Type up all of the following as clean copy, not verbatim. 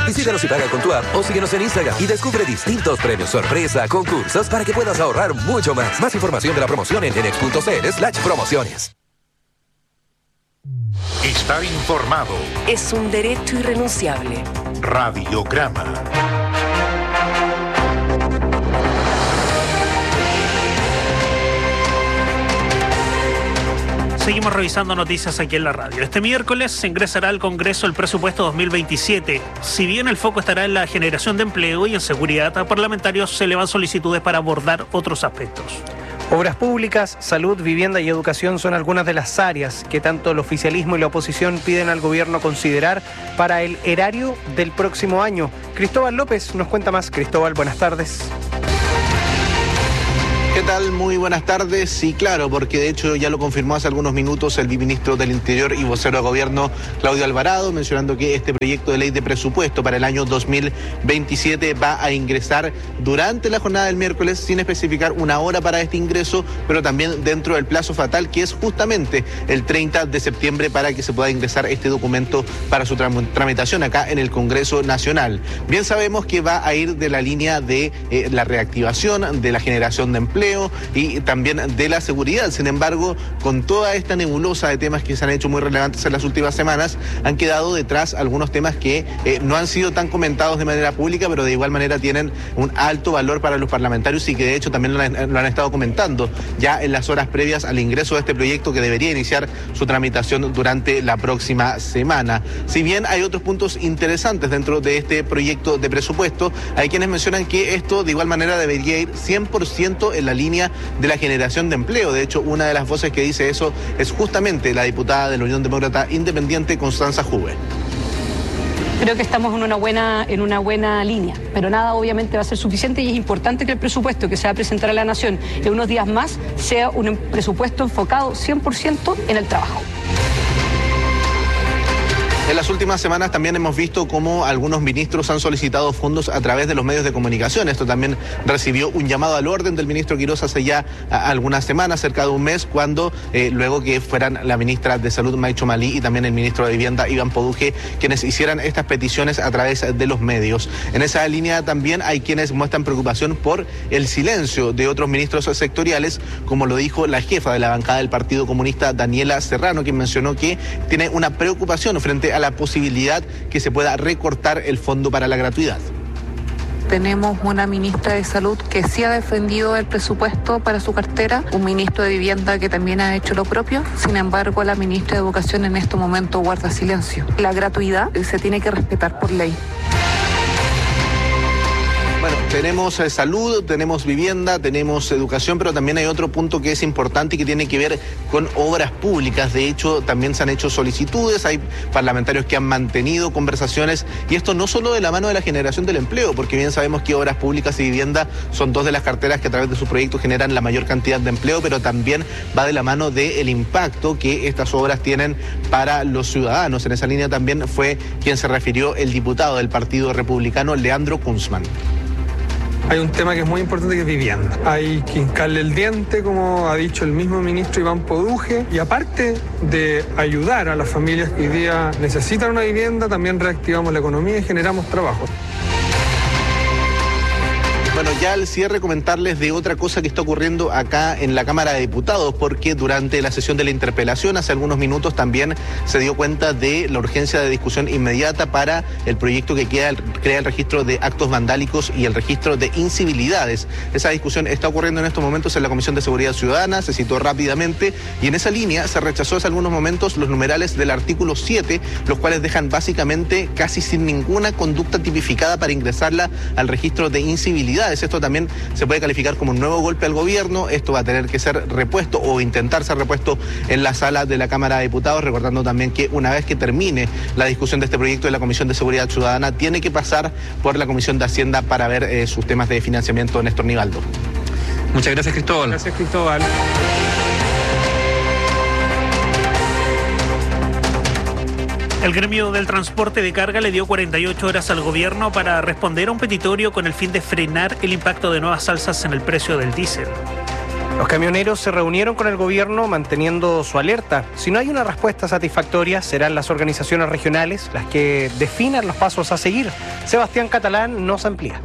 Visítanos y paga con tu app o síguenos en Instagram y descubre distintos premios sorpresa, concursos para que puedas ahorrar mucho más. Más información de la promoción en enex.cl/promociones. Estar informado es un derecho irrenunciable. Radiograma. Seguimos revisando noticias aquí en la radio. Este miércoles se ingresará al Congreso el presupuesto 2027. Si bien el foco estará en la generación de empleo y en seguridad, a parlamentarios se elevan solicitudes para abordar otros aspectos. Obras públicas, salud, vivienda y educación son algunas de las áreas que tanto el oficialismo y la oposición piden al gobierno considerar para el erario del próximo año. Cristóbal López nos cuenta más. Cristóbal, buenas tardes. ¿Qué tal? Muy buenas tardes. Sí, claro, porque de hecho ya lo confirmó hace algunos minutos el viceministro del Interior y vocero de Gobierno, Claudio Alvarado, mencionando que este proyecto de ley de presupuesto para el año 2027 va a ingresar durante la jornada del miércoles, sin especificar una hora para este ingreso, pero también dentro del plazo fatal, que es justamente el 30 de septiembre, para que se pueda ingresar este documento para su tramitación acá en el Congreso Nacional. Bien sabemos que va a ir de la línea de la reactivación, de la generación de empleo y también de la seguridad. Sin embargo, con toda esta nebulosa de temas que se han hecho muy relevantes en las últimas semanas, han quedado detrás algunos temas que no han sido tan comentados de manera pública, pero de igual manera tienen un alto valor para los parlamentarios y que de hecho también lo han estado comentando ya en las horas previas al ingreso de este proyecto, que debería iniciar su tramitación durante la próxima semana. Si bien hay otros puntos interesantes dentro de este proyecto de presupuesto, hay quienes mencionan que esto de igual manera debería ir 100% en la línea de la generación de empleo. De hecho, una de las voces que dice eso es justamente la diputada de la Unión Demócrata Independiente, Constanza Juve. Creo que estamos en una buena línea, pero nada obviamente va a ser suficiente, y es importante que el presupuesto que se va a presentar a la Nación en unos días más sea un presupuesto enfocado 100% en el trabajo. En las últimas semanas también hemos visto cómo algunos ministros han solicitado fondos a través de los medios de comunicación. Esto también recibió un llamado al orden del ministro Quirós hace ya algunas semanas, cerca de un mes, cuando luego que fueran la ministra de Salud, Maicho Malí, y también el ministro de Vivienda, Iván Poduje, quienes hicieran estas peticiones a través de los medios. En esa línea también hay quienes muestran preocupación por el silencio de otros ministros sectoriales, como lo dijo la jefa de la bancada del Partido Comunista, Daniela Serrano, quien mencionó que tiene una preocupación frente a la posibilidad que se pueda recortar el fondo para la gratuidad. Tenemos una ministra de Salud que sí ha defendido el presupuesto para su cartera, un ministro de Vivienda que también ha hecho lo propio. Sin embargo, la ministra de Educación en este momento guarda silencio. La gratuidad se tiene que respetar por ley. Bueno, tenemos salud, tenemos vivienda, tenemos educación, pero también hay otro punto que es importante y que tiene que ver con obras públicas. De hecho, también se han hecho solicitudes, hay parlamentarios que han mantenido conversaciones, y esto no solo de la mano de la generación del empleo, porque bien sabemos que obras públicas y vivienda son dos de las carteras que a través de sus proyectos generan la mayor cantidad de empleo, pero también va de la mano del impacto que estas obras tienen para los ciudadanos. En esa línea también fue quien se refirió el diputado del Partido Republicano, Leandro Kunzman. Hay un tema que es muy importante, que es vivienda. Hay que hincarle el diente, como ha dicho el mismo ministro Iván Poduje, y aparte de ayudar a las familias que hoy día necesitan una vivienda, también reactivamos la economía y generamos trabajo. Bueno, ya al cierre comentarles de otra cosa que está ocurriendo acá en la Cámara de Diputados, porque durante la sesión de la interpelación hace algunos minutos también se dio cuenta de la urgencia de discusión inmediata para el proyecto que crea el registro de actos vandálicos y el registro de incivilidades. Esa discusión está ocurriendo en estos momentos en la Comisión de Seguridad Ciudadana, se citó rápidamente, y en esa línea se rechazó hace algunos momentos los numerales del artículo 7, los cuales dejan básicamente casi sin ninguna conducta tipificada para ingresarla al registro de incivilidades. Esto también se puede calificar como un nuevo golpe al gobierno. Esto va a tener que ser repuesto o intentar ser repuesto en la sala de la Cámara de Diputados, recordando también que una vez que termine la discusión de este proyecto de la Comisión de Seguridad Ciudadana, tiene que pasar por la Comisión de Hacienda para ver sus temas de financiamiento. Néstor Nivaldo. Muchas gracias, Cristóbal. Gracias, Cristóbal. El gremio del transporte de carga le dio 48 horas al gobierno para responder a un petitorio con el fin de frenar el impacto de nuevas alzas en el precio del diésel. Los camioneros se reunieron con el gobierno manteniendo su alerta. Si no hay una respuesta satisfactoria, serán las organizaciones regionales las que definan los pasos a seguir. Sebastián Catalán nos amplía.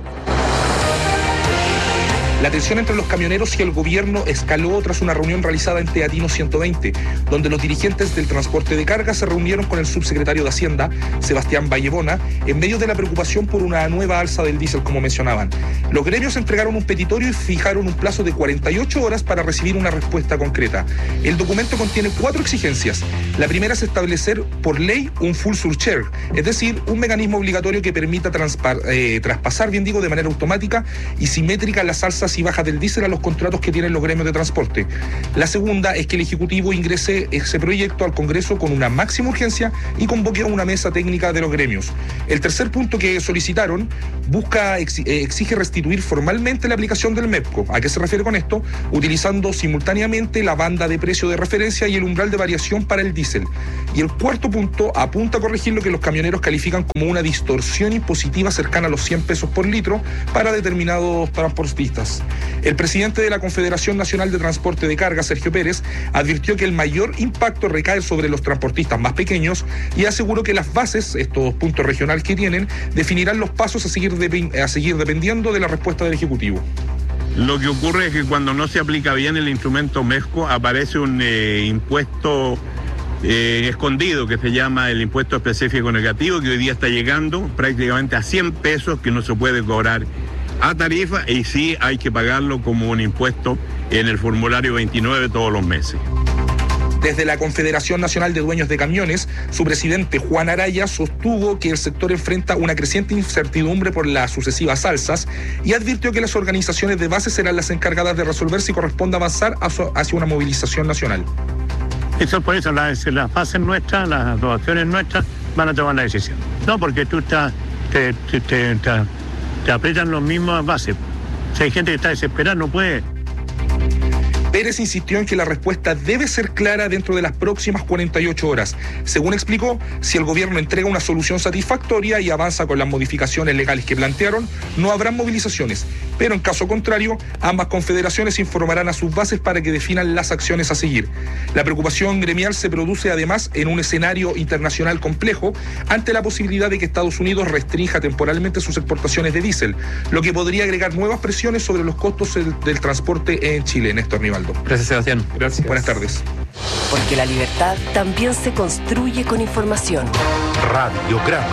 La tensión entre los camioneros y el gobierno escaló tras una reunión realizada en Teatino 120, donde los dirigentes del transporte de carga se reunieron con el subsecretario de Hacienda, Sebastián Vallebona, en medio de la preocupación por una nueva alza del diésel, como mencionaban. Los gremios entregaron un petitorio y fijaron un plazo de 48 horas para recibir una respuesta concreta. El documento contiene 4 exigencias. La primera es establecer por ley un full surcharge, es decir, un mecanismo obligatorio que permita traspasar, de manera automática y simétrica las alzas y bajas del diésel a los contratos que tienen los gremios de transporte. La segunda es que el Ejecutivo ingrese ese proyecto al Congreso con una máxima urgencia y convoque a una mesa técnica de los gremios. El tercer punto que solicitaron exige restituir formalmente la aplicación del MEPCO. ¿A qué se refiere con esto? Utilizando simultáneamente la banda de precio de referencia y el umbral de variación para el diésel. Y el cuarto punto apunta a corregir lo que los camioneros califican como una distorsión impositiva cercana a los 100 pesos por litro para determinados transportistas. El presidente de la Confederación Nacional de Transporte de Carga, Sergio Pérez, advirtió que el mayor impacto recae sobre los transportistas más pequeños y aseguró que las bases, estos puntos regionales que tienen, definirán los pasos a seguir dependiendo de la respuesta del Ejecutivo. Lo que ocurre es que cuando no se aplica bien el instrumento MEPCO aparece un impuesto escondido que se llama el impuesto específico negativo, que hoy día está llegando prácticamente a 100 pesos, que no se puede cobrar a tarifa y sí hay que pagarlo como un impuesto en el formulario 29 todos los meses. Desde la Confederación Nacional de Dueños de Camiones, su presidente Juan Araya sostuvo que el sector enfrenta una creciente incertidumbre por las sucesivas alzas y advirtió que las organizaciones de base serán las encargadas de resolver si corresponde avanzar hacia una movilización nacional. Eso por eso las bases nuestras, las asociaciones nuestras van a tomar la decisión. No, porque tú te aprietan los mismos bases. Si hay gente que está desesperada, no puede. Pérez insistió en que la respuesta debe ser clara dentro de las próximas 48 horas. Según explicó, si el gobierno entrega una solución satisfactoria y avanza con las modificaciones legales que plantearon, no habrán movilizaciones. Pero en caso contrario, ambas confederaciones informarán a sus bases para que definan las acciones a seguir. La preocupación gremial se produce además en un escenario internacional complejo ante la posibilidad de que Estados Unidos restrinja temporalmente sus exportaciones de diésel, lo que podría agregar nuevas presiones sobre los costos del transporte en Chile. Néstor Nivaldo. Gracias, Sebastián. Gracias. Buenas tardes. Porque la libertad también se construye con información. Radiograma.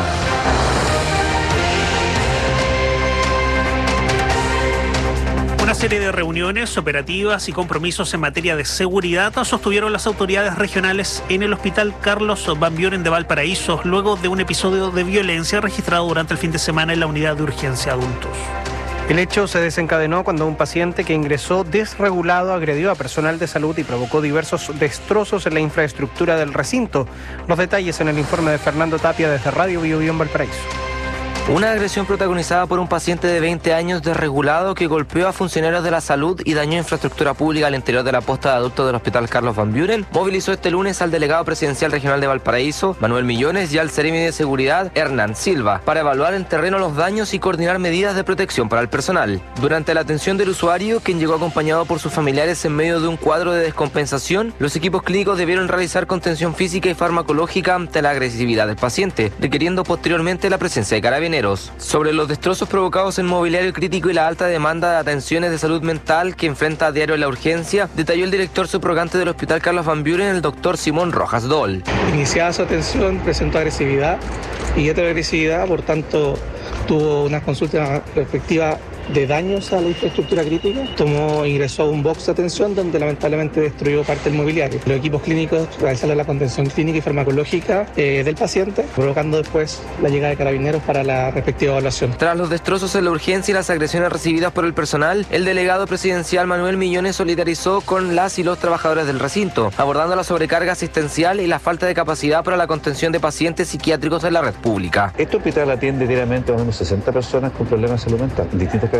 Una serie de reuniones operativas y compromisos en materia de seguridad sostuvieron las autoridades regionales en el Hospital Carlos Van Buren de Valparaíso, luego de un episodio de violencia registrado durante el fin de semana en la unidad de urgencia adultos. El hecho se desencadenó cuando un paciente que ingresó desregulado agredió a personal de salud y provocó diversos destrozos en la infraestructura del recinto. Los detalles en el informe de Fernando Tapia desde Radio Biobío en Valparaíso. Una agresión protagonizada por un paciente de 20 años desregulado que golpeó a funcionarios de la salud y dañó infraestructura pública al interior de la posta de adultos del Hospital Carlos Van Buren, movilizó este lunes al delegado presidencial regional de Valparaíso, Manuel Millones, y al seremi de seguridad, Hernán Silva, para evaluar en terreno los daños y coordinar medidas de protección para el personal. Durante la atención del usuario, quien llegó acompañado por sus familiares en medio de un cuadro de descompensación, los equipos clínicos debieron realizar contención física y farmacológica ante la agresividad del paciente, requiriendo posteriormente la presencia de carabineros. Sobre los destrozos provocados en mobiliario crítico y la alta demanda de atenciones de salud mental que enfrenta a diario la urgencia, detalló el director subrogante del Hospital Carlos Van Buren, el doctor Simón Rojas Dol. Iniciada su atención, presentó agresividad y heteroagresividad, por tanto tuvo una consulta respectiva de daños a la infraestructura crítica. Ingresó a un box de atención donde lamentablemente destruyó parte del mobiliario. Los equipos clínicos realizaron la contención clínica y farmacológica del paciente, provocando después la llegada de carabineros para la respectiva evaluación. Tras los destrozos en la urgencia y las agresiones recibidas por el personal, el delegado presidencial Manuel Millones solidarizó con las y los trabajadores del recinto, abordando la sobrecarga asistencial y la falta de capacidad para la contención de pacientes psiquiátricos en la red pública. Este hospital atiende diariamente a unos 60 personas con problemas de salud mental, distintas características.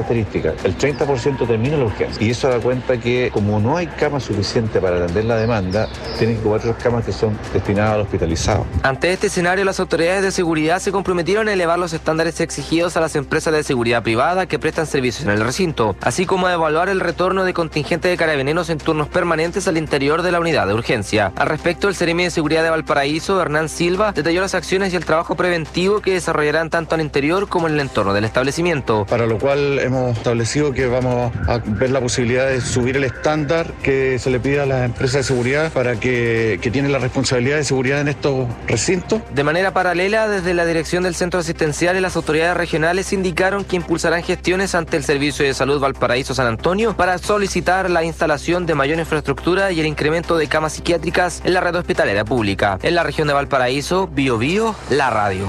características. El 30% termina la urgencia. Y eso da cuenta que como no hay camas suficientes para atender la demanda, tienen que ocupar otras camas que son destinadas al hospitalizado. Ante este escenario, las autoridades de seguridad se comprometieron a elevar los estándares exigidos a las empresas de seguridad privada que prestan servicios en el recinto, así como a evaluar el retorno de contingente de carabineros en turnos permanentes al interior de la unidad de urgencia. Al respecto, el Seremi de Seguridad de Valparaíso, Hernán Silva, detalló las acciones y el trabajo preventivo que desarrollarán tanto al interior como en el entorno del establecimiento. Para lo cual hemos establecido que vamos a ver la posibilidad de subir el estándar que se le pide a las empresas de seguridad para que tienen la responsabilidad de seguridad en estos recintos. De manera paralela, desde la dirección del centro asistencial y las autoridades regionales indicaron que impulsarán gestiones ante el Servicio de Salud Valparaíso San Antonio para solicitar la instalación de mayor infraestructura y el incremento de camas psiquiátricas en la red hospitalera pública. En la región de Valparaíso, Bio Bio, la radio.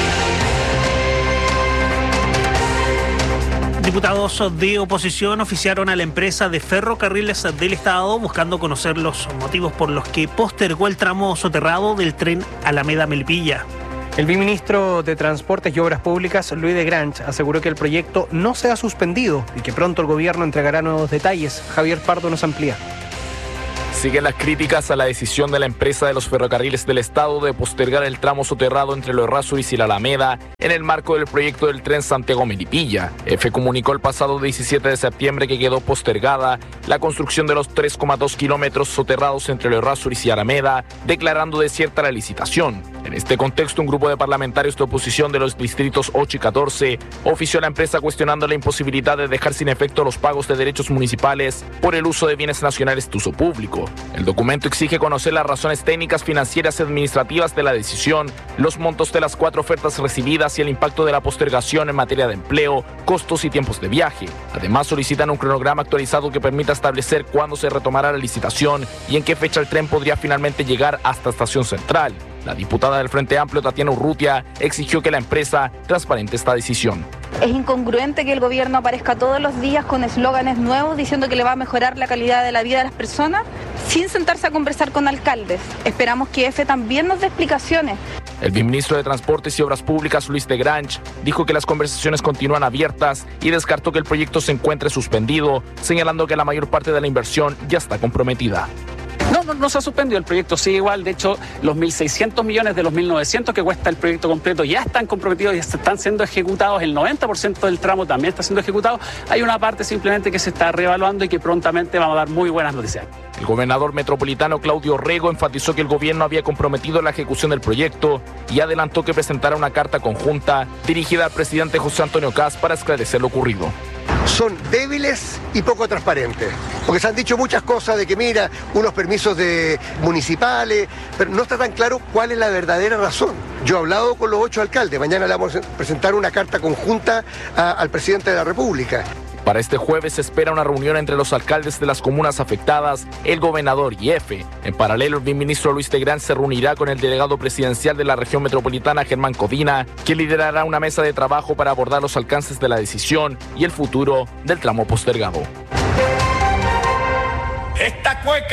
Diputados de oposición oficiaron a la empresa de ferrocarriles del Estado buscando conocer los motivos por los que postergó el tramo soterrado del tren Alameda-Melipilla. El viceministro de Transportes y Obras Públicas, Luis de Granch, aseguró que el proyecto no se ha suspendido y que pronto el gobierno entregará nuevos detalles. Javier Pardo nos amplía. Siguen las críticas a la decisión de la empresa de los ferrocarriles del Estado de postergar el tramo soterrado entre Los Errázuriz y la Alameda en el marco del proyecto del tren Santiago-Melipilla. EFE comunicó el pasado 17 de septiembre que quedó postergada la construcción de los 3,2 kilómetros soterrados entre Los Errázuriz y Alameda, declarando desierta la licitación. En este contexto, un grupo de parlamentarios de oposición de los distritos 8 y 14 ofició a la empresa cuestionando la imposibilidad de dejar sin efecto los pagos de derechos municipales por el uso de bienes nacionales de uso público. El documento exige conocer las razones técnicas, financieras y administrativas de la decisión, los montos de las 4 ofertas recibidas y el impacto de la postergación en materia de empleo, costos y tiempos de viaje. Además, solicitan un cronograma actualizado que permita establecer cuándo se retomará la licitación y en qué fecha el tren podría finalmente llegar hasta Estación Central. La diputada del Frente Amplio, Tatiana Urrutia, exigió que la empresa transparente esta decisión. Es incongruente que el gobierno aparezca todos los días con eslóganes nuevos diciendo que le va a mejorar la calidad de la vida de las personas sin sentarse a conversar con alcaldes. Esperamos que EFE también nos dé explicaciones. El viceministro de Transportes y Obras Públicas, Luis de Granch, dijo que las conversaciones continúan abiertas y descartó que el proyecto se encuentre suspendido, señalando que la mayor parte de la inversión ya está comprometida. No se ha suspendido, el proyecto sigue igual. De hecho, los 1.600 millones de los 1.900 que cuesta el proyecto completo ya están comprometidos y están siendo ejecutados. El 90% del tramo también está siendo ejecutado. Hay una parte simplemente que se está reevaluando y que prontamente vamos a dar muy buenas noticias. El gobernador metropolitano Claudio Rego enfatizó que el gobierno había comprometido la ejecución del proyecto y adelantó que presentará una carta conjunta dirigida al presidente José Antonio Kast para esclarecer lo ocurrido. Son débiles y poco transparentes, porque se han dicho muchas cosas de que mira, unos permisos de municipales, pero no está tan claro cuál es la verdadera razón. Yo he hablado con los 8 alcaldes, mañana le vamos a presentar una carta conjunta al presidente de la República. Para este jueves se espera una reunión entre los alcaldes de las comunas afectadas, el gobernador y EFE. En paralelo, el viceministro Luis de Granch se reunirá con el delegado presidencial de la región metropolitana, Germán Codina, que liderará una mesa de trabajo para abordar los alcances de la decisión y el futuro del tramo postergado. Esta cueca